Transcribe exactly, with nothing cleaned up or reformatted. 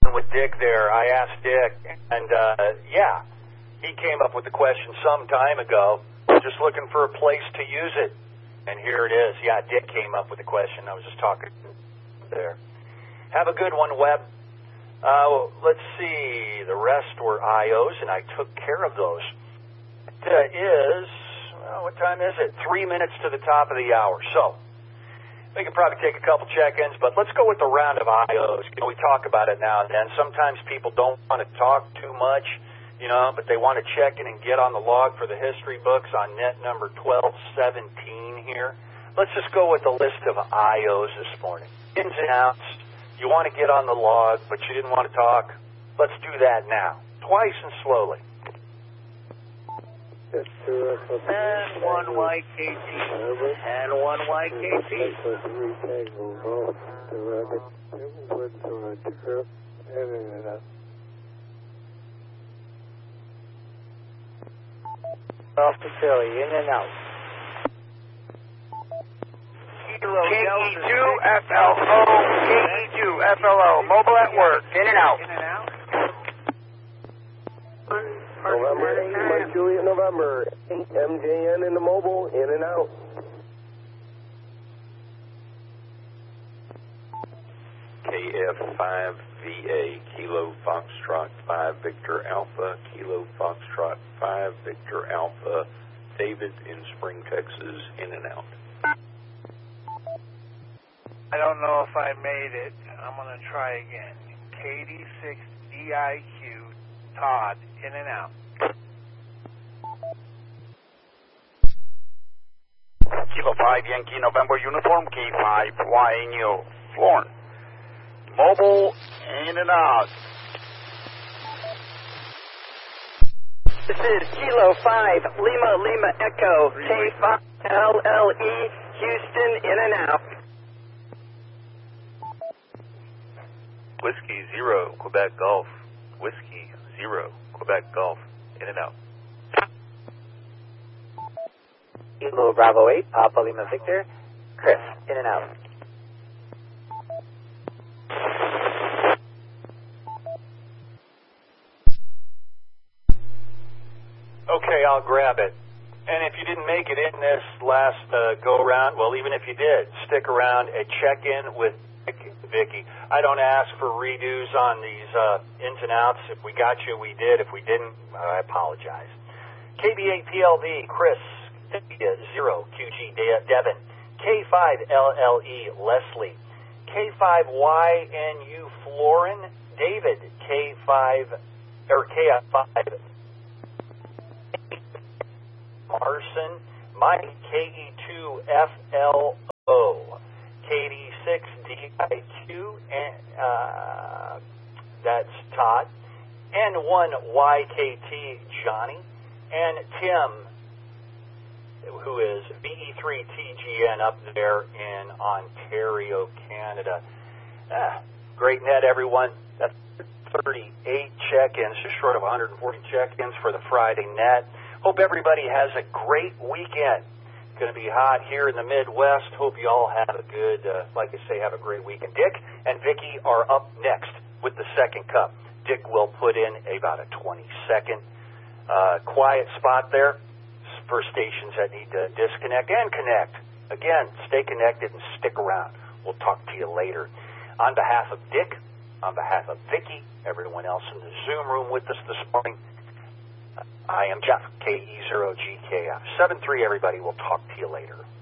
with Dick there. I asked Dick, and uh, yeah, he came up with the question some time ago, just looking for a place to use it. And here it is. Yeah, Dick came up with the question. I was just talking there. Have a good one, Webb. Uh, let's see. The rest were I Os, and I took care of those. It uh, is, well, what time is it? Three minutes to the top of the hour. So we can probably take a couple check-ins, but let's go with the round of I Os. You know, we talk about it now and then. Sometimes people don't want to talk too much, you know, but they want to check in and get on the log for the history books on net number twelve seventeen here. Let's just go with the list of I Os this morning. Ins and outs. You want to get on the log, but you didn't want to talk. Let's do that now. Twice and slowly. And one Y K T. And one Y K T. Off to Philly, in and out. K E two F L O, K E two F L O, mobile at work, in and out. November eight, Mike Juliet, November eight, M J N in the mobile, in and out. K F five V A, Kilo Foxtrot five, Victor Alpha, Kilo Foxtrot five, Victor Alpha, David in Spring, Texas, in and out. I don't know if I made it. I'm going to try again. K D six D I Q, Todd, in and out. Kilo five, Yankee November Uniform, K five, flying you, Florin. Mobile, in and out. This is Kilo five, Lima Lima Echo, K five L L E, Houston, in and out. Whiskey Zero, Quebec Golf. Whiskey Zero, Quebec Golf, in and out. Kilo Bravo eight, Papa Lima Victor, Chris, in and out. Okay, I'll grab it. And if you didn't make it in this last uh, go-around, well, even if you did, stick around and check in with Vicky. I don't ask for redos on these uh, ins and outs. If we got you, we did. If we didn't, I apologize. K B eight P L V, Chris, zero, Q G, Devin, K five L L E, Leslie, K five Y N U, Florin, David, K five, or K five, Marson, Mike, K E two F L O, K D six D I Q, and uh, that's Todd, N one Y K T, Johnny, and Tim, who is B E three T G N up there in Ontario, Canada. Ah, great net, everyone. That's thirty-eight check-ins, just short of one hundred forty check-ins for the Friday net. Hope everybody has a great weekend. It's going to be hot here in the Midwest. Hope you all have a good, uh, like I say, have a great weekend. Dick and Vicky are up next with the second cup. Dick will put in about a twenty-second uh, quiet spot there for stations that need to disconnect and connect. Again, stay connected and stick around. We'll talk to you later. On behalf of Dick, on behalf of Vicky, everyone else in the Zoom room with us this morning, I am Jeff, K E zero G K F. seven three, everybody. We'll talk to you later.